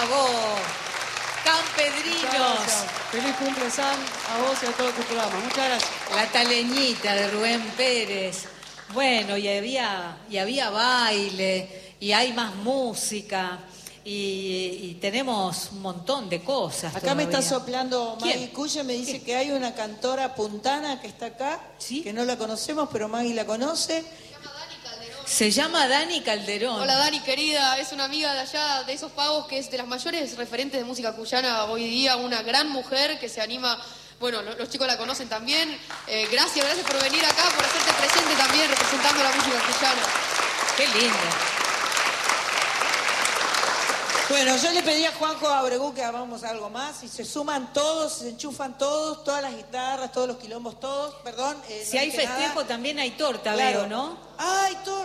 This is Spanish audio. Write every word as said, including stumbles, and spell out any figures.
vos. Campedrinos. Feliz cumple, Sam, a vos y a todo tu programa. Muchas gracias. La taleñita de Rubén Pérez. Bueno, y había, y había baile, y hay más música, y, y tenemos un montón de cosas. Acá todavía. me está soplando Maggie ¿Quién? Cuya, me dice ¿Quién? que hay una cantora puntana que está acá, ¿Sí? que no la conocemos, pero Maggie la conoce. Se llama Dani Calderón. Hola Dani, querida, es una amiga de allá, de esos pagos, que es de las mayores referentes de música cuyana hoy día, una gran mujer que se anima, bueno, lo- los chicos la conocen también. Eh, gracias, gracias por venir acá, por hacerte presente también, representando la música cuyana. Qué lindo. Bueno, yo le pedí a Juanjo Abregú que hagamos algo más y se suman todos, se enchufan todos, todas las guitarras, todos los quilombos, todos, perdón. Eh, Si no hay dije festejo nada. también hay torta, Claro. veo, ¿no? ¡Ay, torta!